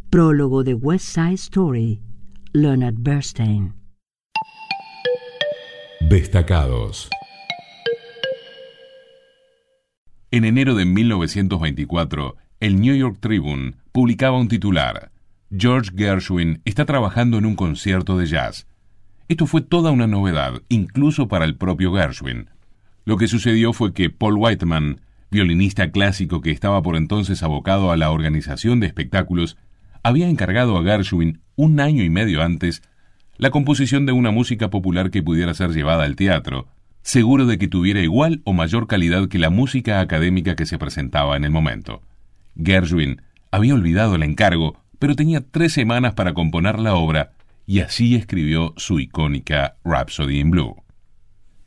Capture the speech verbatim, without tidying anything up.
Prólogo de West Side Story, Leonard Bernstein. Destacados. En enero de mil novecientos veinticuatro, el New York Tribune publicaba un titular: George Gershwin está trabajando en un concierto de jazz. Esto fue toda una novedad, incluso para el propio Gershwin. Lo que sucedió fue que Paul Whiteman, violinista clásico que estaba por entonces abocado a la organización de espectáculos, había encargado a Gershwin un año y medio antes la composición de una música popular que pudiera ser llevada al teatro, seguro de que tuviera igual o mayor calidad que la música académica que se presentaba en el momento. Gershwin había olvidado el encargo, pero tenía tres semanas para componer la obra, y así escribió su icónica Rhapsody in Blue.